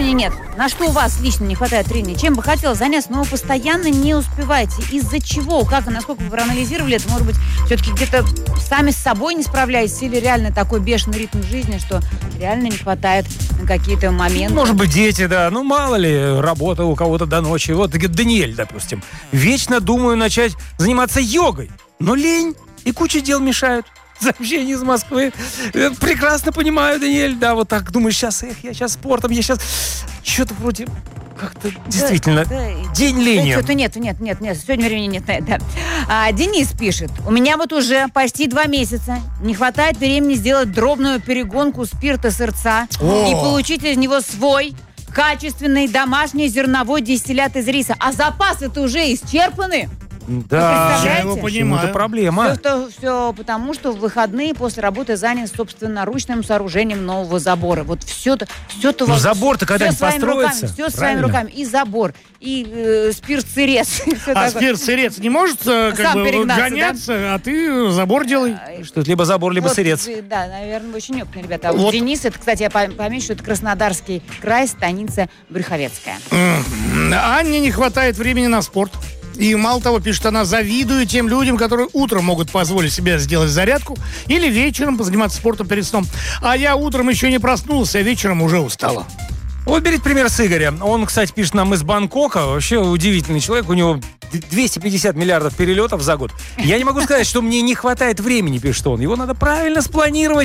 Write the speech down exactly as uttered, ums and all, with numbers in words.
времени нет. На что у вас лично не хватает времени? Чем бы хотелось заняться, но вы постоянно не успеваете. Из-за чего? Как и насколько вы проанализировали это? Может быть, все-таки где-то сами с собой не справляетесь? Или реально такой бешеный ритм жизни, что реально не хватает на какие-то моменты? Может быть, дети, да. Ну, мало ли, работа у кого-то до ночи. Вот Даниэль, допустим. Вечно думаю начать заниматься йогой. Но лень и куча дел мешают. Сообщение из Москвы. Прекрасно понимаю, Даниэль. Да, вот так думаешь, сейчас, эх, я сейчас спортом, я сейчас... Что-то вроде... Как-то действительно, да, да, день лени. Да, что-то нет, нет, нет, нет, сегодня времени нет. Да. А, Денис пишет. У меня вот уже почти два месяца не хватает времени сделать дробную перегонку спирта сырца О! и получить из него свой качественный домашний зерновой дистиллят из риса. А запасы-то уже исчерпаны. Да, я его понимаю. Это проблема. Все, что, все потому, что в выходные после работы занят собственноручным сооружением нового забора. Вот все-то... все-то Ну, вот, забор-то все когда-нибудь своими построится. руками, все своими Правильно? руками. И забор, и э, спирт-сырец. и всё А такое. спирт-сырец не может э, как Сам бы перегнаться, гоняться, а ты забор делай. Что это либо забор, либо Вот, сырец. э, Да, наверное, вы очень опытные ребята. А вот Вот. Денис, это, кстати, я пом- помечу, это Краснодарский край, станица Брюховецкая. Анне не хватает времени на спорт. И мало того, пишет она, завидую тем людям, которые утром могут позволить себе сделать зарядку или вечером позаниматься спортом перед сном. А я утром еще не проснулся, а вечером уже устала. Вот берите пример с Игоря. Он, кстати, пишет нам из Бангкока. Вообще удивительный человек. У него двести пятьдесят миллиардов перелетов за год. Я не могу сказать, что мне не хватает времени, пишет он. Его надо правильно спланировать.